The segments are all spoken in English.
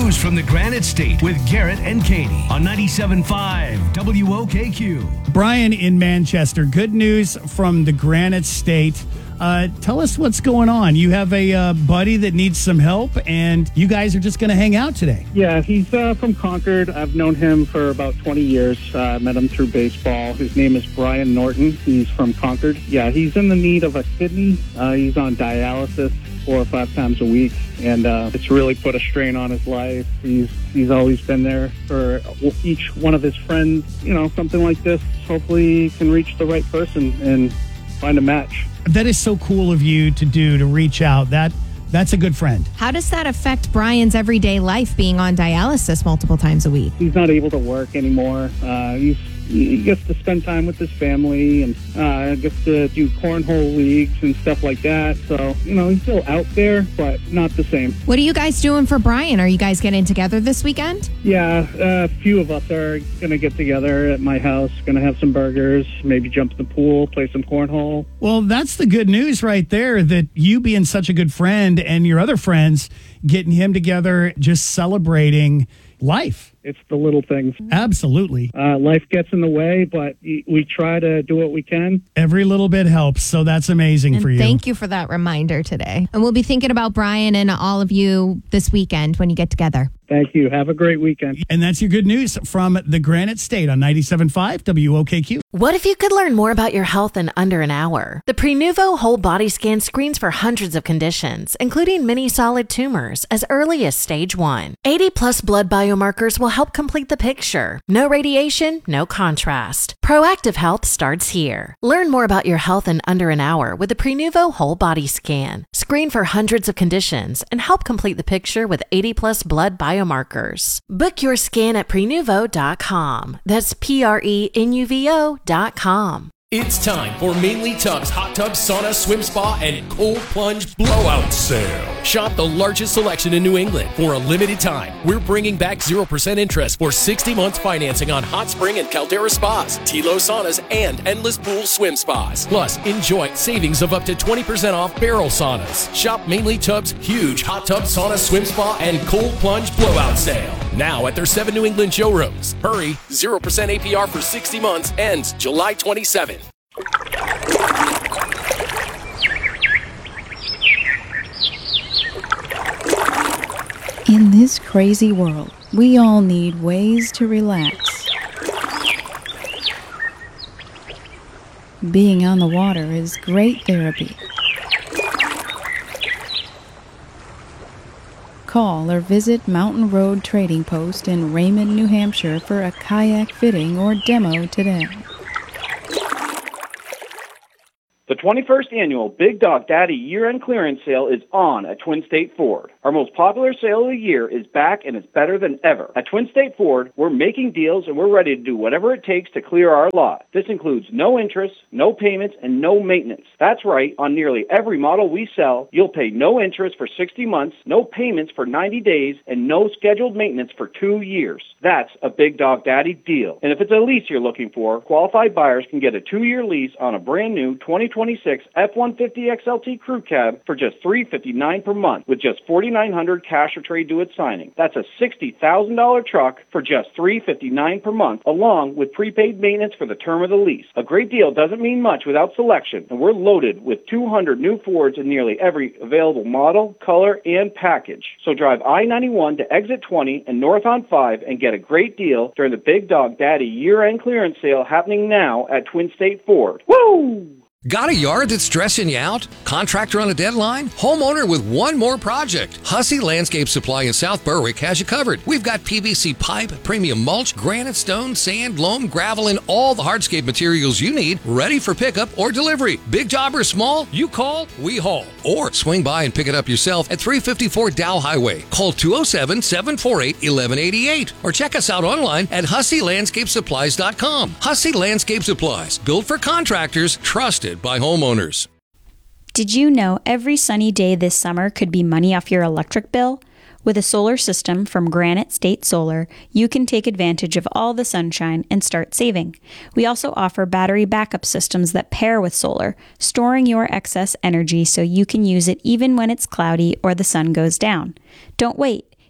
news from the Granite State with Garrett and Katie on 97.5 WOKQ. Brian in Manchester, good news from the Granite State. Tell us what's going on. You have a buddy that needs some help, and you guys are just going to hang out today. Yeah, he's from Concord. I've known him for about 20 years. I met him through baseball. His name is Brian Norton. He's from Concord. Yeah, he's in the need of a kidney. He's on dialysis 4 or 5 times a week, and it's really put a strain on his life. He's always been there for each one of his friends. You know, something like this, hopefully he can reach the right person and find a match. That is so cool of you to do, to reach out. That's a good friend. How does that affect Brian's everyday life being on dialysis multiple times a week? He's not able to work anymore. He gets to spend time with his family and gets to do cornhole leagues and stuff like that. So, you know, he's still out there, but not the same. What are you guys doing for Brian? Are you guys getting together this weekend? Yeah, a few of us are going to get together at my house, going to have some burgers, maybe jump in the pool, play some cornhole. Well, that's the good news right there, that you being such a good friend and your other friends getting him together, just celebrating life. It's the little things. Absolutely. Life gets in the way, but we try to do what we can. Every little bit helps, so that's amazing and for you. Thank you for that reminder today. And we'll be thinking about Brian and all of you this weekend when you get together. Thank you. Have a great weekend. And that's your good news from the Granite State on 97.5 WOKQ. What if you could learn more about your health in under an hour? The Prenuvo Whole Body Scan screens for hundreds of conditions, including many solid tumors, as early as stage 1. 80-plus blood biomarkers will help complete the picture. No radiation, no contrast. Proactive health starts here. Learn more about your health in under an hour with the Prenuvo Whole Body Scan. Screen for hundreds of conditions and help complete the picture with 80-plus blood biomarkers. Book your scan at Prenuvo.com. That's Prenuvo.com. It's time for Mainly Tubs Hot Tub Sauna Swim Spa and Cold Plunge Blowout Sale. Shop the largest selection in New England for a limited time. We're bringing back 0% interest for 60 months financing on Hot Spring and Caldera Spas, Tilo Saunas, and Endless Pool Swim Spas. Plus, enjoy savings of up to 20% off barrel saunas. Shop Mainly Tubs' huge Hot Tub Sauna Swim Spa and Cold Plunge Blowout Sale. Now at their 7 New England showrooms. Hurry, 0% APR for 60 months ends July 27th. In this crazy world, we all need ways to relax. Being on the water is great therapy. Call or visit Mountain Road Trading Post in Raymond, New Hampshire for a kayak fitting or demo today. The 21st annual Big Dog Daddy year-end clearance sale is on at Twin State Ford. Our most popular sale of the year is back, and it's better than ever. At Twin State Ford, we're making deals, and we're ready to do whatever it takes to clear our lot. This includes no interest, no payments, and no maintenance. That's right, on nearly every model we sell, you'll pay no interest for 60 months, no payments for 90 days, and no scheduled maintenance for 2 years. That's a Big Dog Daddy deal. And if it's a lease you're looking for, qualified buyers can get a 2-year lease on a brand new 2026 F-150 XLT Crew Cab for just $359 per month with just $4,900 cash or trade due at signing. That's a $60,000 truck for just $359 per month, along with prepaid maintenance for the term of the lease. A great deal doesn't mean much without selection, and we're loaded with 200 new Fords in nearly every available model, color, and package. So drive I-91 to exit 20 and north on 5 and get a great deal during the Big Dog Daddy year-end clearance sale happening now at Twin State Ford. Woo! Got a yard that's stressing you out? Contractor on a deadline? Homeowner with one more project? Hussey Landscape Supply in South Berwick has you covered. We've got PVC pipe, premium mulch, granite, stone, sand, loam, gravel, and all the hardscape materials you need ready for pickup or delivery. Big job or small, you call, we haul. Or swing by and pick it up yourself at 354 Dow Highway. Call 207-748-1188 or check us out online at HusseyLandscapeSupplies.com. Hussey Landscape Supplies, built for contractors, trusted by homeowners. Did you know every sunny day this summer could be money off your electric bill? With a solar system from Granite State Solar, you can take advantage of all the sunshine and start saving. We also offer battery backup systems that pair with solar, storing your excess energy so you can use it even when it's cloudy or the sun goes down. Don't wait.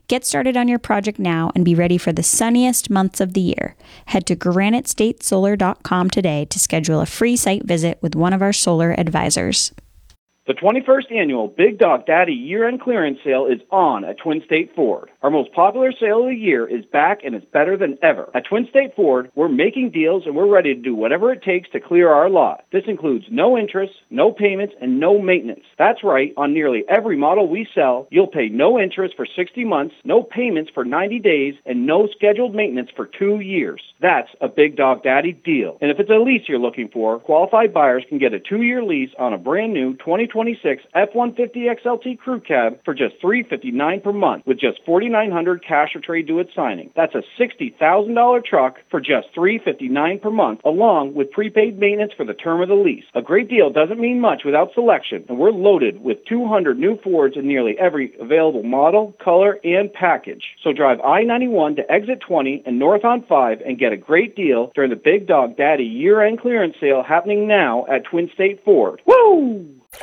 Get started on your project now and be ready for the sunniest months of the year. Head to granitestatesolar.com today to schedule a free site visit with one of our solar advisors. The 21st annual Big Dog Daddy year-end clearance sale is on at Twin State Ford. Our most popular sale of the year is back and it's better than ever. At Twin State Ford, we're making deals and we're ready to do whatever it takes to clear our lot. This includes no interest, no payments, and no maintenance. That's right, on nearly every model we sell, you'll pay no interest for 60 months, no payments for 90 days, and no scheduled maintenance for 2 years. That's a Big Dog Daddy deal. And if it's a lease you're looking for, qualified buyers can get a 2-year lease on a brand new 2026 F-150 XLT Crew Cab for just $359 per month with just $4,900 cash or trade due at signing. That's a $60,000 truck for just $359 per month, along with prepaid maintenance for the term of the lease. A great deal doesn't mean much without selection, and we're loaded with 200 new Fords in nearly every available model, color, and package. So drive I-91 to exit 20 and north on 5 and get a great deal during the Big Dog Daddy year-end clearance sale happening now at Twin State Ford. Woo!